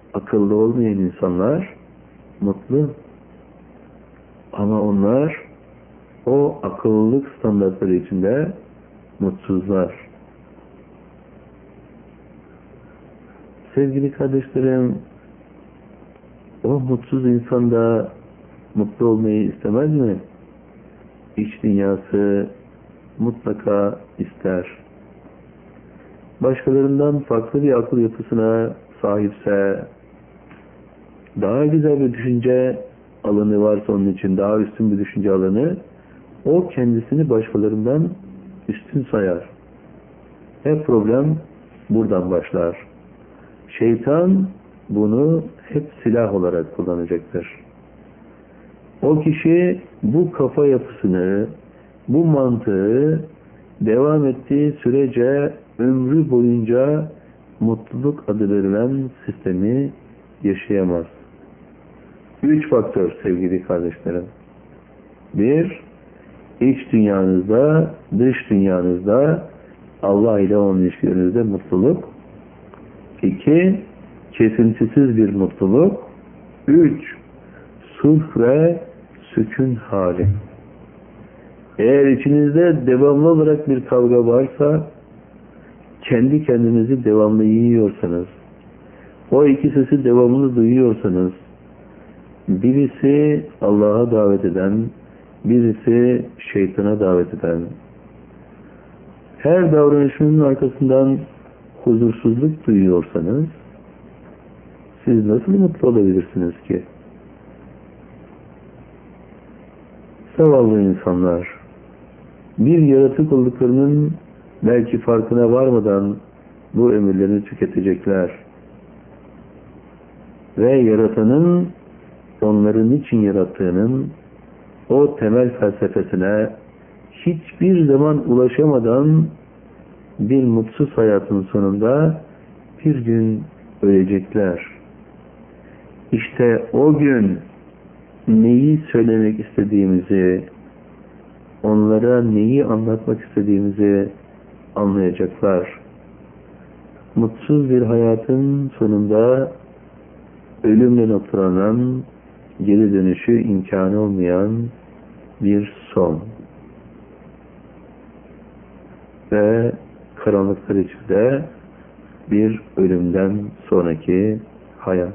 akıllı olmayan insanlar mutlu. Ama onlar o akıllılık standartları içinde mutsuzlar. Sevgili kardeşlerim, o mutsuz insan da mutlu olmayı istemez mi? İç dünyası mutlaka ister. Başkalarından farklı bir akıl yapısına sahipse, daha güzel bir düşünce alanı varsa onun için, daha üstün bir düşünce alanı, o kendisini başkalarından üstün sayar. Hep problem buradan başlar. Şeytan bunu hep silah olarak kullanacaktır. O kişi bu kafa yapısını, bu mantığı devam ettiği sürece ömrü boyunca mutluluk adı verilen sistemi yaşayamaz. 3 faktör sevgili kardeşlerim. 1, iç dünyanızda, dış dünyanızda, Allah ile olan ilişkilerinizde mutluluk. 2, kesintisiz bir mutluluk. 3, sulh ve sükun hali. Eğer içinizde devamlı olarak bir kavga varsa, kendi kendinizi devamlı yiyorsanız, o iki sesi devamlı duyuyorsanız, birisi Allah'a davet eden, birisi şeytana davet eden, her davranışının arkasından huzursuzluk duyuyorsanız, siz nasıl mutlu olabilirsiniz ki? Zavallı insanlar, bir yaratık olduklarının belki farkına varmadan bu ömürlerini tüketecekler. Ve yaratanın onların için yarattığının o temel felsefesine hiçbir zaman ulaşamadan bir mutsuz hayatın sonunda bir gün ölecekler. İşte o gün neyi söylemek istediğimizi, onlara neyi anlatmak istediğimizi anlayacaklar. Mutsuz bir hayatın sonunda ölümle noktalanan, geri dönüşü imkanı olmayan bir son. Ve karanlıklar içinde bir ölümden sonraki hayat.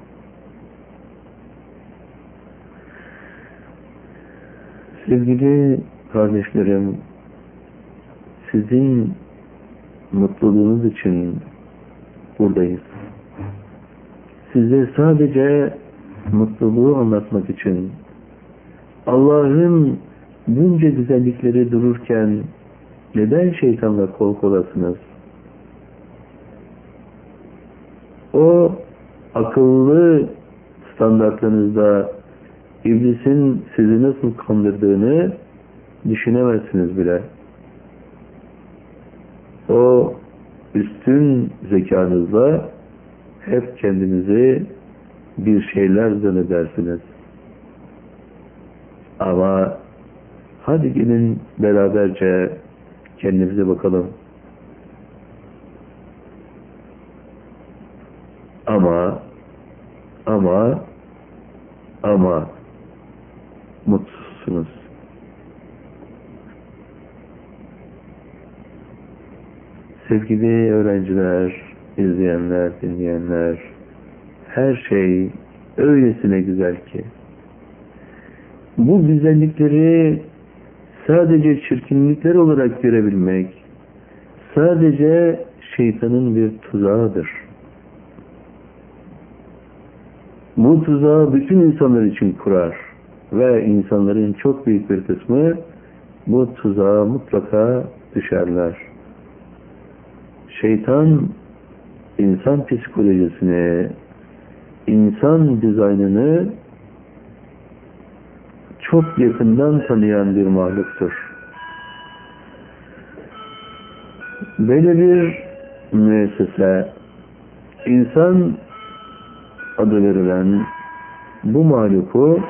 Sevgili kardeşlerim, sizin mutluluğunuz için buradayız. Size sadece mutluluğu anlatmak için, Allah'ın bunca güzellikleri dururken neden şeytanla kol kolasınız? O akıllı standartlarınızda İblisin sizi nasıl kandırdığını düşünemezsiniz bile. O üstün zekanızla hep kendinizi bir şeyler zannedersiniz. Ama hadi gelin beraberce kendimize bakalım. Ama mutsuzsunuz. Sevgili öğrenciler, izleyenler, dinleyenler, her şey öylesine güzel ki, bu güzellikleri sadece çirkinlikler olarak görebilmek, sadece şeytanın bir tuzağıdır. Bu tuzağı bütün insanlar için kurar ve insanların çok büyük bir kısmı bu tuzağa mutlaka düşerler. Şeytan, insan psikolojisini, insan dizaynını çok yakından tanıyan bir mahluktur. Böyle bir müessese, insan adı verilen bu mahluku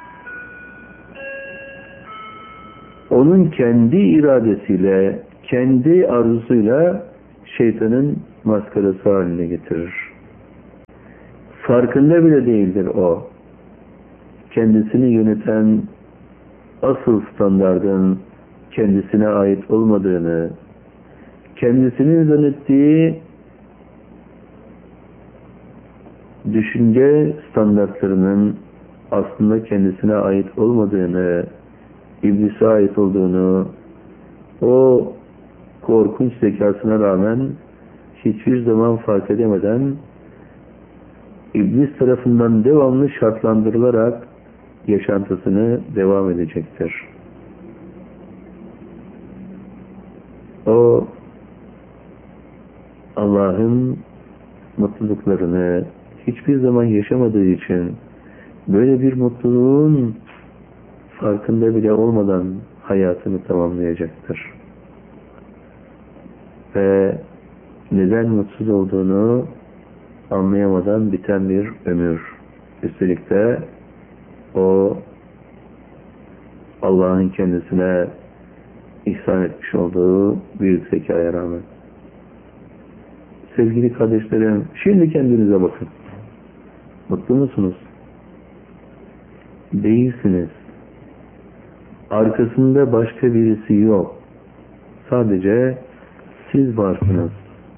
onun kendi iradesiyle, kendi arzusuyla şeytanın maskarası haline getirir. Farkında bile değildir o. Kendisini yöneten asıl standardın kendisine ait olmadığını, kendisinin zannettiği düşünce standartlarının aslında kendisine ait olmadığını, iblise ait olduğunu, o korkunç zekasına rağmen hiçbir zaman fark edemeden iblis tarafından devamlı şartlandırılarak yaşantısını devam edecektir. O Allah'ın mutluluklarını hiçbir zaman yaşamadığı için böyle bir mutluluğun farkında bile olmadan hayatını tamamlayacaktır. Ve neden mutsuz olduğunu anlayamadan biten bir ömür. Üstelik de o Allah'ın kendisine ihsan etmiş olduğu büyük zekaya rağmen. Sevgili kardeşlerim, şimdi kendinize bakın. Mutlu musunuz? Değilsiniz. Arkasında başka birisi yok. Sadece siz varsınız.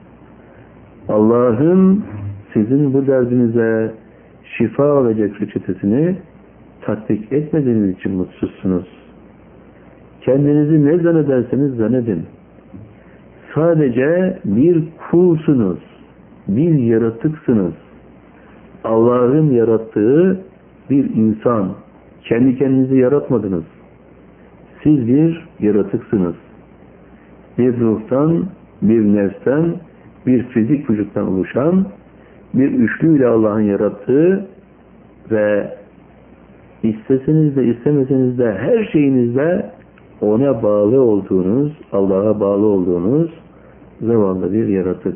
Allah'ın sizin bu derdinize şifa olacak reçetesini tatbik etmediğiniz için mutsuzsunuz. Kendinizi ne zannederseniz zannedin. Sadece bir kulsunuz. Bir yaratıksınız. Allah'ın yarattığı bir insan. Kendi kendinizi yaratmadınız. Siz bir yaratıksınız. Bir ruhtan, bir nefsten, bir fizik vücuttan oluşan bir üçlüyle Allah'ın yarattığı ve isteseniz de istemeseniz de her şeyinizde ona bağlı olduğunuz, Allah'a bağlı olduğunuz zavallı bir yaratık.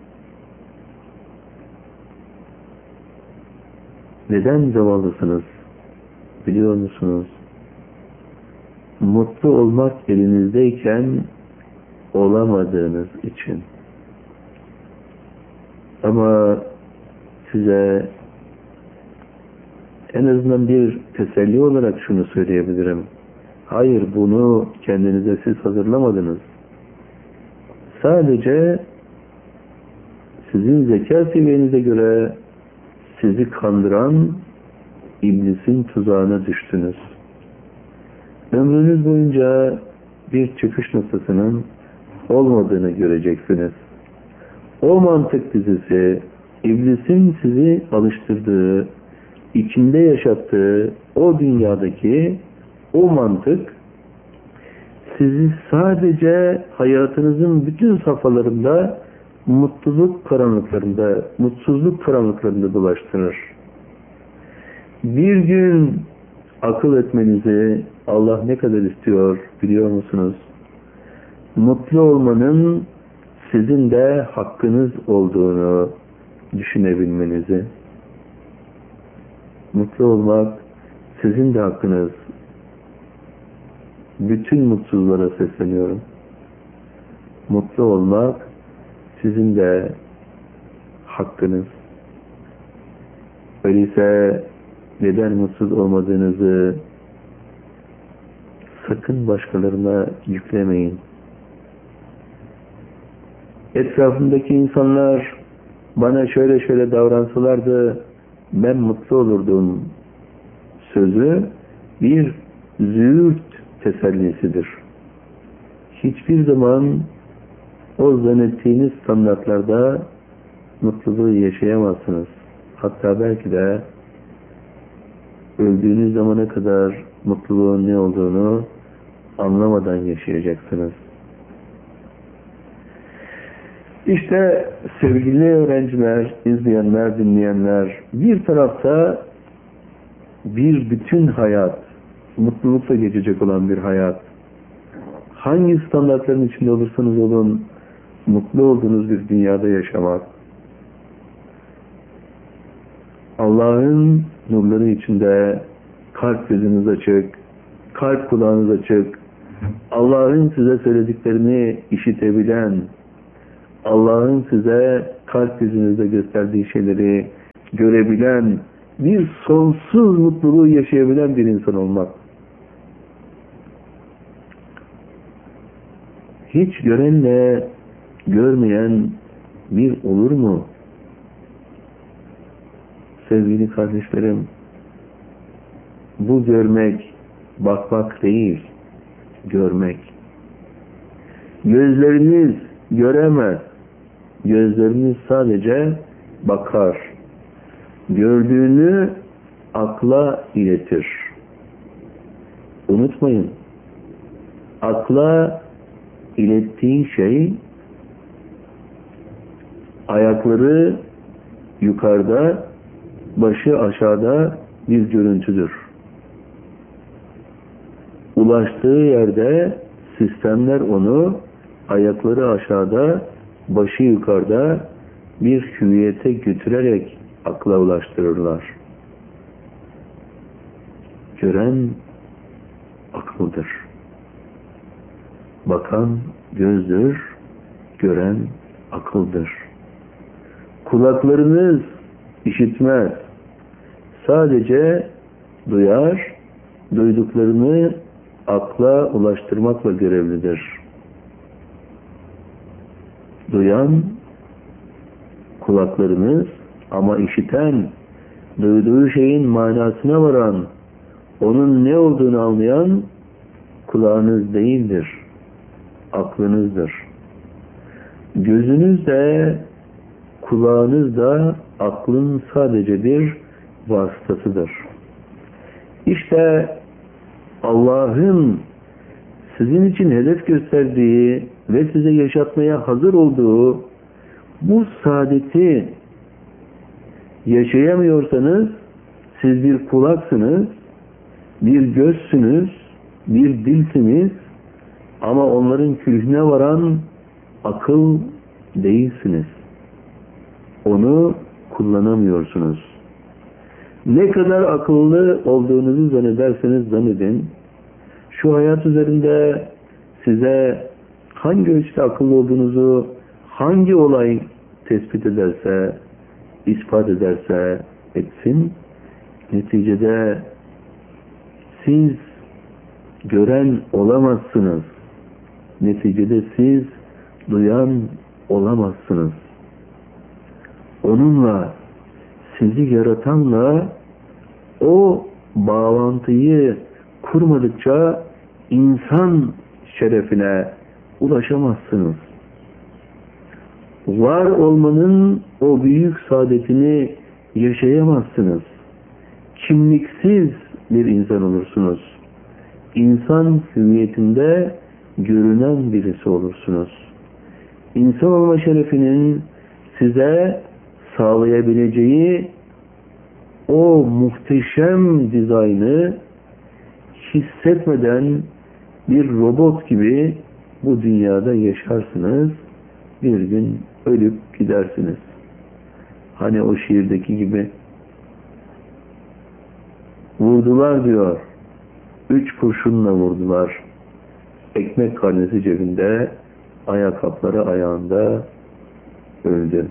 Neden zavallısınız? Biliyor musunuz? Mutlu olmak elinizdeyken olamadığınız için. Ama size en azından bir teselli olarak şunu söyleyebilirim. Hayır, bunu kendinize siz hazırlamadınız. Sadece sizin zeka seviyenize göre sizi kandıran iblisin tuzağına düştünüz. Ömrünüz boyunca bir çıkış noktasının olmadığını göreceksiniz. O mantık dizisi, iblisin sizi alıştırdığı, içinde yaşattığı o dünyadaki o mantık sizi sadece hayatınızın bütün safhalarında mutluluk karanlıklarında, mutsuzluk karanlıklarında dolaştırır. Bir gün akıl etmenizi Allah ne kadar istiyor biliyor musunuz? Mutlu olmanın sizin de hakkınız olduğunu düşünebilmenizi. Mutlu olmak sizin de hakkınız. Bütün mutsuzlara sesleniyorum. Mutlu olmak sizin de hakkınız. Öyleyse neden mutsuz olmadığınızı sakın başkalarına yüklemeyin. Etrafımdaki insanlar bana şöyle şöyle davransalardı ben mutlu olurdum sözü bir züğürt tesellisidir. Hiçbir zaman o zannettiğiniz standartlarda mutluluğu yaşayamazsınız. Hatta belki de öldüğünüz zamana kadar mutluluğun ne olduğunu anlamadan yaşayacaksınız. İşte sevgili öğrenciler, izleyenler, dinleyenler, bir tarafta bir bütün hayat, mutlulukla geçecek olan bir hayat. Hangi standartların içinde olursanız olun, mutlu olduğunuz bir dünyada yaşamak. Allah'ın nurları içinde kalp gözünüz açık, kalp kulağınız açık, Allah'ın size söylediklerini işitebilen, Allah'ın size kalp yüzünüzde gösterdiği şeyleri görebilen, bir sonsuz mutluluğu yaşayabilen bir insan olmak. Hiç görenle görmeyen bir olur mu? Sevgili kardeşlerim, bu görmek, bakmak değil, görmek. Gözleriniz göremez. Gözleriniz sadece bakar. Gördüğünü akla iletir. Unutmayın, akla ilettiğin şey ayakları yukarıda, başı aşağıda bir görüntüdür. Ulaştığı yerde sistemler onu ayakları aşağıda, başı yukarıda bir hüviyete götürerek akla ulaştırırlar. Gören akıldır. Bakan gözdür, gören akıldır. Kulaklarınız işitmez. Sadece duyar, duyduklarını akla ulaştırmakla görevlidir. Duyan kulaklarınız ama işiten, duyduğu şeyin manasına varan, onun ne olduğunu anlayan kulağınız değildir, aklınızdır. Gözünüz de, kulağınız da aklın sadece bir vasıtasıdır. İşte Allah'ın sizin için hedef gösterdiği ve size yaşatmaya hazır olduğu bu saadeti yaşayamıyorsanız siz bir kulaksınız, bir gözsünüz, bir dilsiniz ama onların külhüne varan akıl değilsiniz. Onu kullanamıyorsunuz. Ne kadar akıllı olduğunuzu zannederseniz zannedin, şu hayat üzerinde size hangi ölçüde akıllı olduğunuzu hangi olay tespit ederse, ispat ederse etsin, neticede siz gören olamazsınız. Neticede siz duyan olamazsınız. Onunla, sizi yaratanla o bağlantıyı kurmadıkça insan şerefine ulaşamazsınız. Var olmanın o büyük saadetini yaşayamazsınız. Kimliksiz bir insan olursunuz. İnsan hüviyetinde görünen birisi olursunuz. İnsan olma şerefinin size sağlayabileceği o muhteşem dizaynı hissetmeden bir robot gibi bu dünyada yaşarsınız. Bir gün ölüp gidersiniz. Hani o şiirdeki gibi. Vurdular diyor. 3 kurşunla vurdular. Ekmek karnesi cebinde, ayakkabıları ayağında öldü.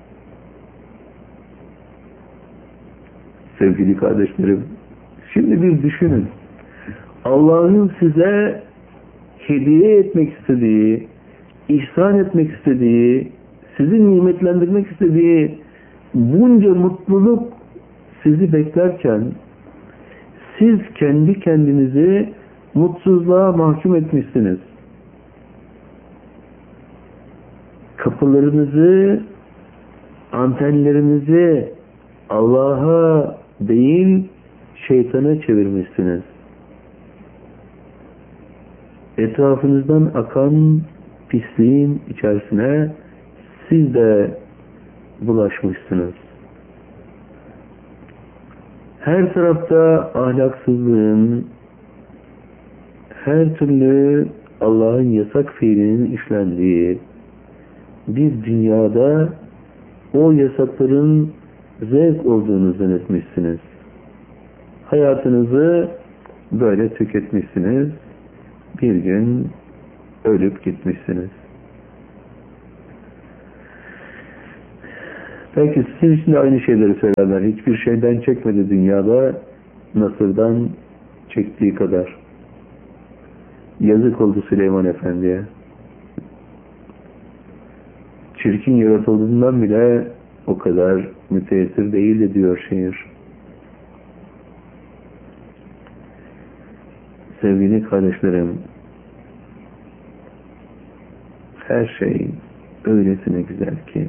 Sevgili kardeşlerim, şimdi bir düşünün. Allah'ın size hediye etmek istediği, ihsan etmek istediği, sizi nimetlendirmek istediği bunca mutluluk sizi beklerken siz kendi kendinizi mutsuzluğa mahkum etmişsiniz. Kapılarınızı, antenlerinizi Allah'a değil şeytana çevirmişsiniz. Etrafınızdan akan pisliğin içerisine siz de bulaşmışsınız. Her tarafta ahlaksızlığın, her türlü Allah'ın yasak fiilinin işlendiği bir dünyada o yasakların zevk olduğunu zannetmişsiniz. Hayatınızı böyle tüketmişsiniz. Bir gün ölüp gitmişsiniz. Belki sizin için de aynı şeyleri söylerler. Hiçbir şeyden çekmedi dünyada Nasır'dan çektiği kadar. Yazık oldu Süleyman Efendi'ye. Çirkin yaratıldığından bile o kadar müteessir değildi diyor şiir. Sevgili kardeşlerim, her şey öylesine güzel ki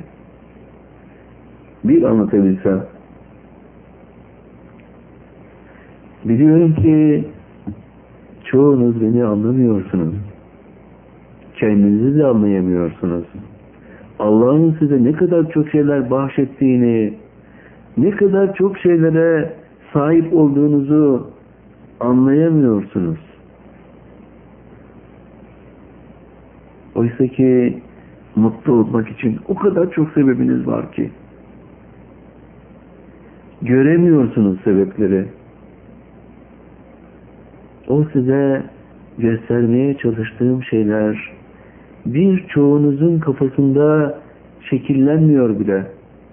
bir anlatabilsem. Biliyorum ki çoğunuz beni anlamıyorsunuz. Kendinizi de anlayamıyorsunuz. Allah'ın size ne kadar çok şeyler bahşettiğini, ne kadar çok şeylere sahip olduğunuzu anlayamıyorsunuz. Oysa ki mutlu olmak için o kadar çok sebebiniz var ki. Göremiyorsunuz sebepleri. O size göstermeye çalıştığım şeyler birçoğunuzun kafasında şekillenmiyor bile.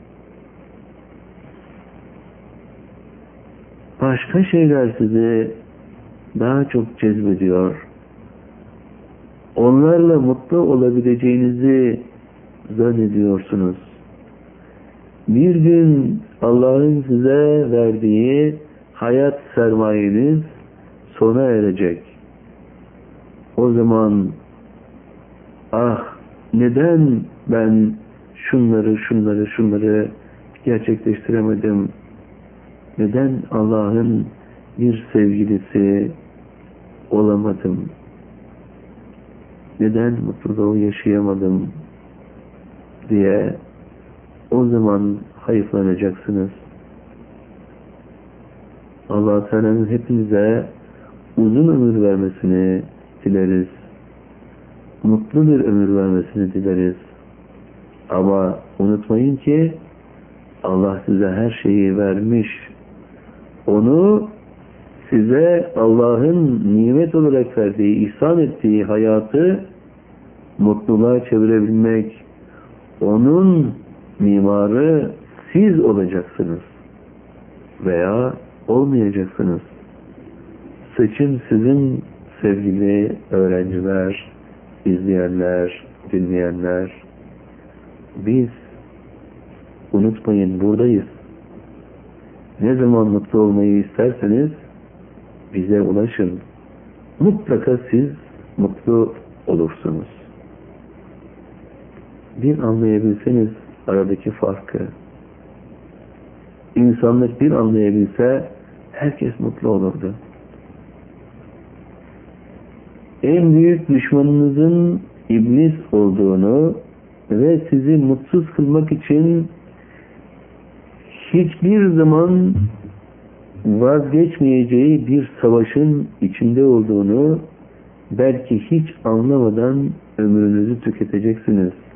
Başka şeyler sizi daha çok cezbediyor. Onlarla mutlu olabileceğinizi zannediyorsunuz. Bir gün Allah'ın size verdiği hayat sermayeniz sona erecek. O zaman neden ben şunları gerçekleştiremedim? Neden Allah'ın bir sevgilisi olamadım? Neden mutluluğu yaşayamadım diye o zaman hayıflanacaksınız. Allah Teala'nın hepinize uzun ömür vermesini dileriz. Mutlu bir ömür vermesini dileriz. Ama unutmayın ki Allah size her şeyi vermiş. Onu size Allah'ın nimet olarak verdiği, ihsan ettiği hayatı mutluluğa çevirebilmek, onun mimarı siz olacaksınız veya olmayacaksınız. Seçim sizin sevgili öğrenciler, izleyenler, dinleyenler. Biz unutmayın buradayız. Ne zaman mutlu olmayı isterseniz bize ulaşın. Mutlaka siz mutlu olursunuz. Bir anlayabilseniz aradaki farkı, insanlık bir anlayabilse herkes mutlu olurdu. En büyük düşmanınızın iblis olduğunu ve sizi mutsuz kılmak için hiçbir zaman vazgeçmeyeceği bir savaşın içinde olduğunu belki hiç anlamadan ömrünüzü tüketeceksiniz.